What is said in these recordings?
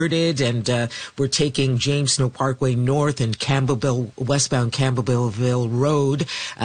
and we're taking James Snow Parkway North and westbound Campbellville Road.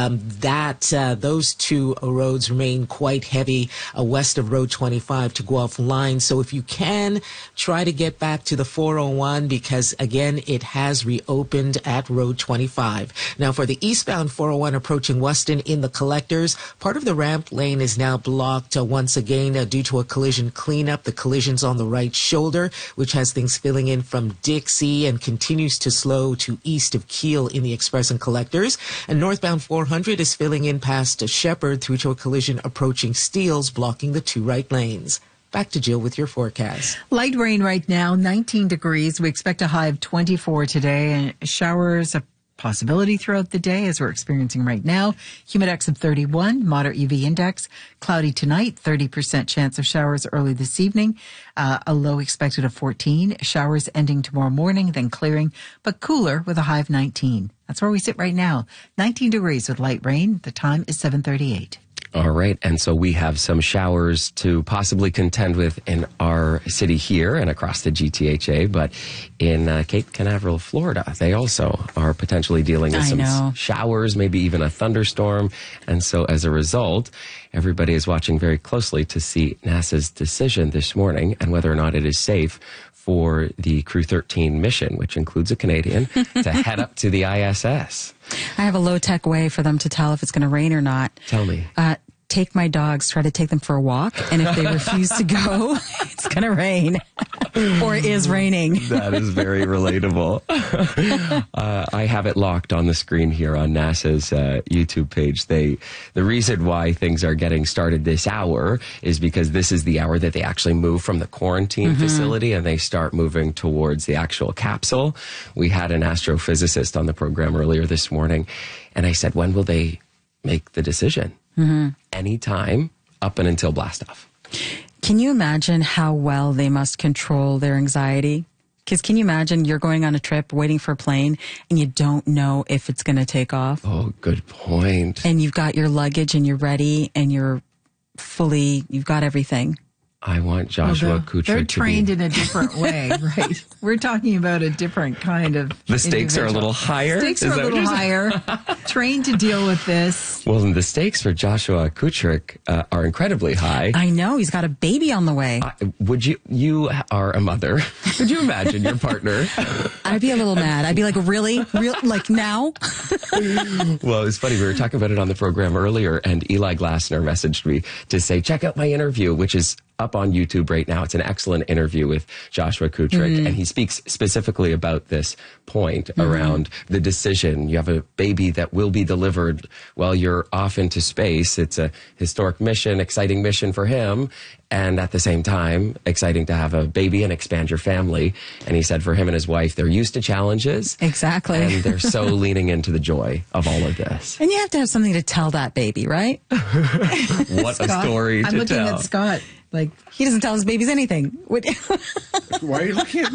Those two roads remain quite heavy west of Road 25 to Guelph Line. So if you can, try to get back to the 401 because, again, it has reopened at Road 25. Now, for the eastbound 401 approaching Weston in the collectors, part of the ramp lane is now blocked once again due to a collision cleanup. The collision's on the right shoulder, which has things filling in from Dixie and continues to slow to east of Keele in the express and collectors. And northbound 400 is filling in past Shepherd through to a collision approaching Steeles, blocking the two right lanes. Back to Jill with your forecast. Light rain right now, 19 degrees. We expect a high of 24 today, and showers a possibility throughout the day as we're experiencing right now. Humidex of 31, moderate UV index. Cloudy tonight, 30% chance of showers early this evening. A low expected of 14. Showers ending tomorrow morning, then clearing, but cooler with a high of 19. That's where we sit right now. 19 degrees with light rain. The time is 7:38. All right. And so we have some showers to possibly contend with in our city here and across the GTHA. But in Cape Canaveral, Florida, they also are potentially dealing with some showers, maybe even a thunderstorm. And so as a result, everybody is watching very closely to see NASA's decision this morning and whether or not it is safe for the Crew 13 mission, which includes a Canadian, to head up to the ISS. I have a low-tech way for them to tell if it's going to rain or not. Tell me. Take my dogs, try to take them for a walk, and if they refuse to go, it's going to rain. Or it is raining. That is very relatable. I have it locked on the screen here on NASA's YouTube page. The reason why things are getting started this hour is because this is the hour that they actually move from the quarantine facility and they start moving towards the actual capsule. We had an astrophysicist on the program earlier this morning, and I said, when will they make the decision? Anytime up and until blastoff. Can you imagine how well they must control their anxiety? Because can you imagine you're going on a trip, waiting for a plane, and you don't know if it's going to take off? Oh, good point. And you've got your luggage and you're ready and you've got everything. I want Joshua Kutcher to be... They're trained in a different way, right? We're talking about a different kind of The stakes are a little higher? Stakes are a little higher. Trained to deal with this. Well, the stakes for Joshua Kutcher are incredibly high. I know. He's got a baby on the way. You are a mother. Could you imagine your partner? I'd be a little mad. I'd be like, really? Like now? Well, it's funny. We were talking about it on the program earlier, and Eli Glasner messaged me to say, check out my interview, which is up on YouTube right now. It's an excellent interview with Joshua Kutcher, and he speaks specifically about this point around the decision. You have a baby that will be delivered while you're off into space. It's a historic mission, exciting mission for him, and at the same time, exciting to have a baby and expand your family. And he said for him and his wife, they're used to challenges. Exactly. And they're so leaning into the joy of all of this. And you have to have something to tell that baby, right? What a story to tell. I'm looking at Scott. Like, he doesn't tell his babies anything. Why are you looking at me?